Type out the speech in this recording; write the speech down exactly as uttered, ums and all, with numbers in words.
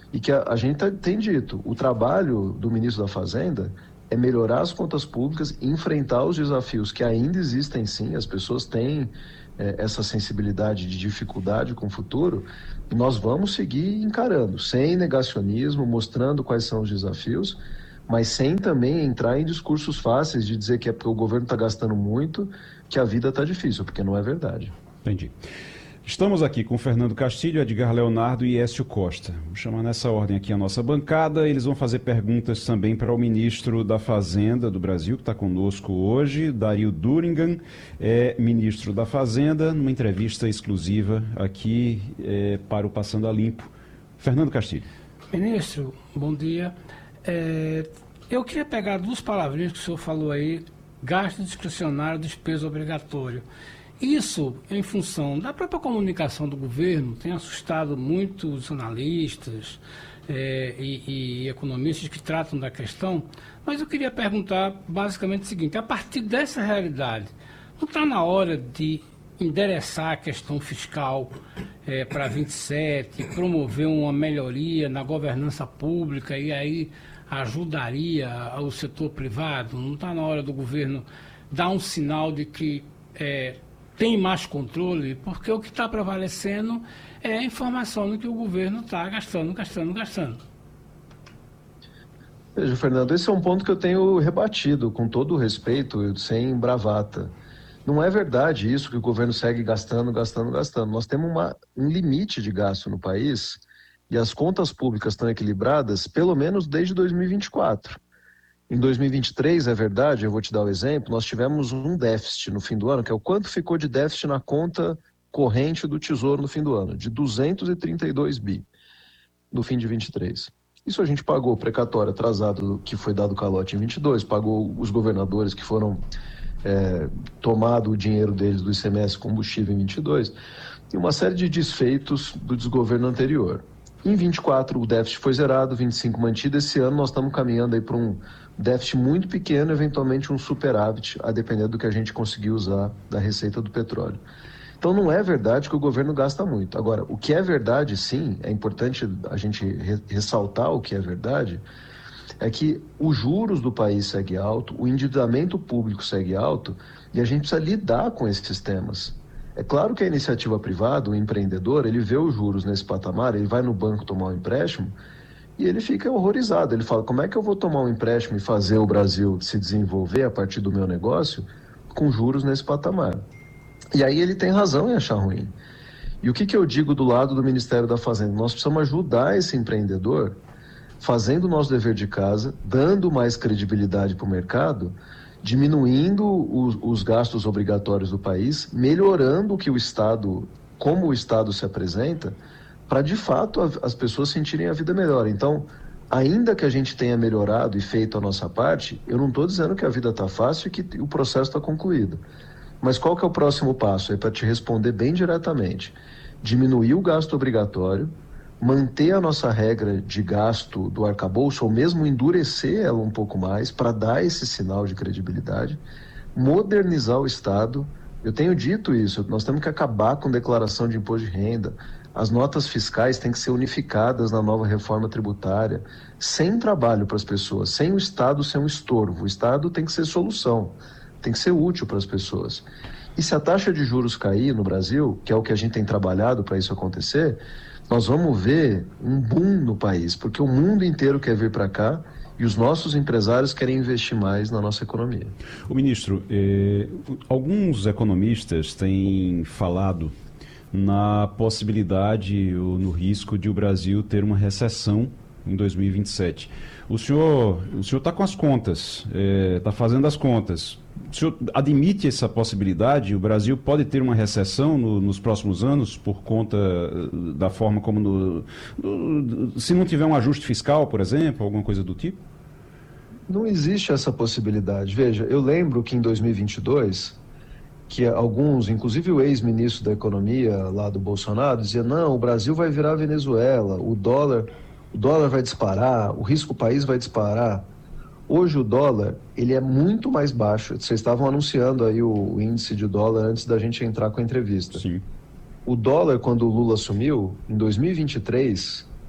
E que a, a gente tá, tem dito, o trabalho do ministro da Fazenda é melhorar as contas públicas, enfrentar os desafios que ainda existem sim, as pessoas têm é, essa sensibilidade de dificuldade com o futuro, e nós vamos seguir encarando, sem negacionismo, mostrando quais são os desafios, mas sem também entrar em discursos fáceis de dizer que é porque o governo está gastando muito, que a vida está difícil, porque não é verdade. Entendi. Estamos aqui com Fernando Castilho, Edgar Leonardo e Écio Costa. Vou chamar nessa ordem aqui a nossa bancada. Eles vão fazer perguntas também para o ministro da Fazenda do Brasil, que está conosco hoje, Dario Durigan, é ministro da Fazenda, numa entrevista exclusiva aqui é, para o Passando a Limpo. Fernando Castilho. Ministro, bom dia. É, eu queria pegar duas palavrinhas que o senhor falou aí, gasto discricionário, despesa obrigatório. Isso, em função da própria comunicação do governo, tem assustado muitos analistas é, e, e economistas que tratam da questão, mas eu queria perguntar basicamente o seguinte: a partir dessa realidade, não está na hora de endereçar a questão fiscal é, para vinte e sete, promover uma melhoria na governança pública e aí ajudaria o setor privado? Não está na hora do governo dar um sinal de que é, tem mais controle? Porque o que está prevalecendo é a informação de que o governo está gastando, gastando, gastando. Veja, Fernando, esse é um ponto que eu tenho rebatido com todo o respeito, sem bravata. Não é verdade isso que o governo segue gastando, gastando, gastando. Nós temos uma, um limite de gasto no país e as contas públicas estão equilibradas pelo menos desde dois mil e vinte e quatro. Em dois mil e vinte e três, é verdade, eu vou te dar o exemplo, nós tivemos um déficit no fim do ano, que é o quanto ficou de déficit na conta corrente do Tesouro no fim do ano, de duzentos e trinta e dois bi no fim de vinte e três. Isso a gente pagou o precatório atrasado que foi dado calote em vinte e dois, pagou os governadores que foram é, tomado o dinheiro deles do I C M S combustível em vinte e dois, e uma série de desfeitos do desgoverno anterior. Em vinte e quatro o déficit foi zerado, vinte e cinco mantido. Esse ano nós estamos caminhando aí para um déficit muito pequeno, eventualmente um superávit, a depender do que a gente conseguir usar da receita do petróleo. Então não é verdade que o governo gasta muito. Agora, o que é verdade, sim, é importante a gente re- ressaltar o que é verdade, é que os juros do país segue alto, o endividamento público segue alto, e a gente precisa lidar com esses temas. É claro que a iniciativa privada, o empreendedor, ele vê os juros nesse patamar, ele vai no banco tomar um empréstimo e ele fica horrorizado. Ele fala, como é que eu vou tomar um empréstimo e fazer o Brasil se desenvolver a partir do meu negócio com juros nesse patamar? E aí ele tem razão em achar ruim. E o que, que eu digo do lado do Ministério da Fazenda? Nós precisamos ajudar esse empreendedor, fazendo o nosso dever de casa, dando mais credibilidade para o mercado, diminuindo os, os gastos obrigatórios do país, melhorando o que o Estado, como o Estado se apresenta, para de fato a, as pessoas sentirem a vida melhor. Então, ainda que a gente tenha melhorado e feito a nossa parte, eu não estou dizendo que a vida está fácil e que o processo está concluído. Mas qual que é o próximo passo? É para te responder bem diretamente. Diminuir o gasto obrigatório, manter a nossa regra de gasto do arcabouço, ou mesmo endurecer ela um pouco mais, para dar esse sinal de credibilidade, modernizar o Estado. Eu tenho dito isso, nós temos que acabar com declaração de imposto de renda, as notas fiscais têm que ser unificadas na nova reforma tributária, sem trabalho para as pessoas, sem o Estado ser um estorvo. O Estado tem que ser solução, tem que ser útil para as pessoas. E se a taxa de juros cair no Brasil, que é o que a gente tem trabalhado para isso acontecer, nós vamos ver um boom no país, porque o mundo inteiro quer vir para cá e os nossos empresários querem investir mais na nossa economia. O ministro, eh, alguns economistas têm falado na possibilidade ou no risco de o Brasil ter uma recessão em dois mil e vinte e sete. O senhor o senhor está com as contas, está fazendo as contas. O senhor admite essa possibilidade? O Brasil pode ter uma recessão no, nos próximos anos por conta da forma como... No, no, se não tiver um ajuste fiscal, por exemplo, alguma coisa do tipo? Não existe essa possibilidade. Veja, eu lembro que em dois mil e vinte e dois, que alguns, inclusive o ex-ministro da Economia lá do Bolsonaro, dizia, não, o Brasil vai virar Venezuela, o dólar, o dólar vai disparar, o risco país vai disparar. Hoje o dólar, ele é muito mais baixo. Vocês estavam anunciando aí o, o índice de dólar antes da gente entrar com a entrevista. Sim. O dólar, quando o Lula assumiu, em dois mil e vinte e três,